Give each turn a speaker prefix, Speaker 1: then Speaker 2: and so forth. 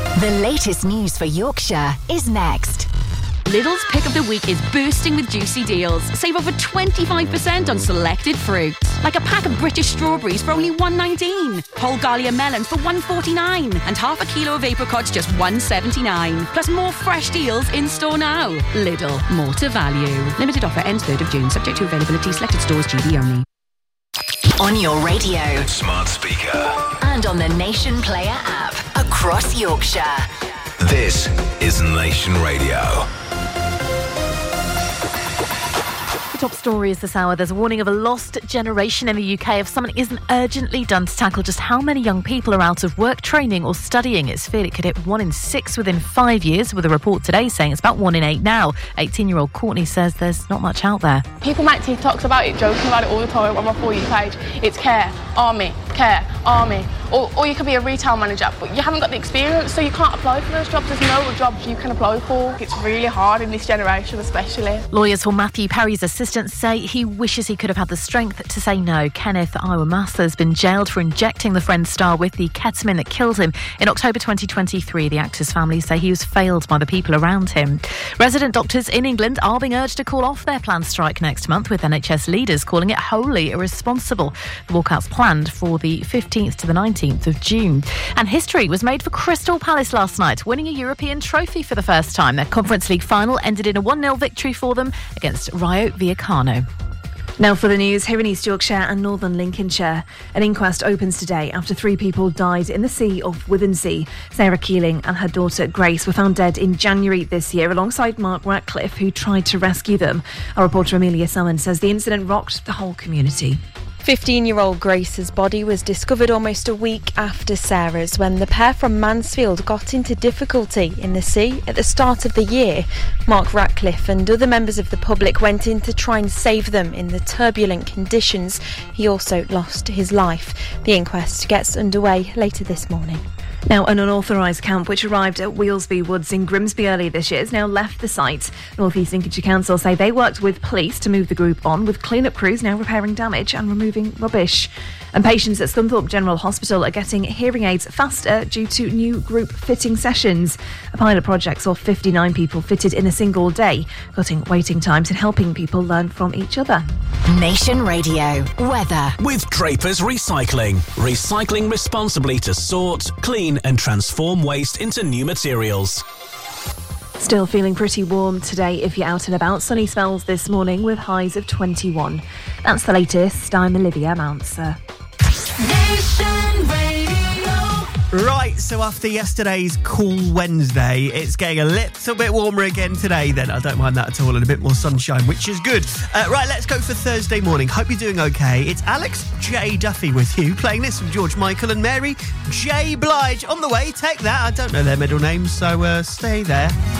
Speaker 1: The latest news for Yorkshire is next.
Speaker 2: Lidl's pick of the week is bursting with juicy deals. Save over 25% on selected fruit. Like a pack of British strawberries for only $1.19. Whole Gallia melons for $1.49. And half a kilo of apricots just $1.79. Plus more fresh deals in store now. Lidl, more to value. Limited offer ends 3rd of June. Subject to availability. Selected stores, GB only.
Speaker 1: On your radio.
Speaker 3: Smart speaker.
Speaker 1: And on the Nation Player app. Across Yorkshire.
Speaker 3: This is Nation Radio.
Speaker 4: Top story is this hour. There's a warning of a lost generation in the UK if something isn't urgently done to tackle just how many young people are out of work, training or studying. It's feared it could hit 1 in 6 within 5 years, with a report today saying it's about 1 in 8 now. 18-year-old Courtney says there's not much out there.
Speaker 5: People make TikToks about it, joking about it all the time on my For You page. It's care, army. Or you could be a retail manager, but you haven't got the experience, so you can't apply for those jobs. There's no jobs you can apply for. It's really hard in this generation, especially.
Speaker 4: Lawyers for Matthew Perry's assistant say he wishes he could have had the strength to say no. Kenneth Iwamasa has been jailed for injecting the Friends star with the ketamine that killed him in October 2023. The actor's family say he was failed by the people around him. Resident doctors in England are being urged to call off their planned strike next month, with NHS leaders calling it wholly irresponsible. The walkout's planned for the 15th to the 19th of June. And history was made for Crystal Palace last night, winning a European trophy for the first time. Their Conference League final ended in a 1-0 victory for them against Rayo Vallecano.
Speaker 6: Now for the news, here in East Yorkshire and northern Lincolnshire. An inquest opens today after 3 people died in the sea off Withensea. Sarah Keeling and her daughter Grace were found dead in January this year alongside Mark Ratcliffe, who tried to rescue them. Our reporter Amelia Salmon says the incident rocked the whole community.
Speaker 7: 15-year-old Grace's body was discovered almost a week after Sarah's, when the pair from Mansfield got into difficulty in the sea at the start of the year. Mark Ratcliffe and other members of the public went in to try and save them in the turbulent conditions. He also lost his life. The inquest gets underway later this morning.
Speaker 6: Now, an unauthorised camp which arrived at Wheelsby Woods in Grimsby earlier this year has now left the site. North East Lincolnshire Council say they worked with police to move the group on, with clean-up crews now repairing damage and removing rubbish. And patients at Scunthorpe General Hospital are getting hearing aids faster due to new group fitting sessions. A pilot project saw 59 people fitted in a single day, cutting waiting times and helping people learn from each other.
Speaker 1: Nation Radio. Weather.
Speaker 3: With Drapers Recycling. Recycling responsibly to sort, clean and transform waste into new materials.
Speaker 6: Still feeling pretty warm today if you're out and about. Sunny spells this morning with highs of 21. That's the latest. I'm Olivia Mounser.
Speaker 8: Right, so after yesterday's cool Wednesday, it's getting a little bit warmer again today then. I don't mind that at all, and a bit more sunshine, which is good. Right, let's go for Thursday morning. Hope you're doing okay. It's Alex J. Duffy with you, playing this from George Michael and Mary J. Blige. On the way, take that. I don't know their middle names, so stay there.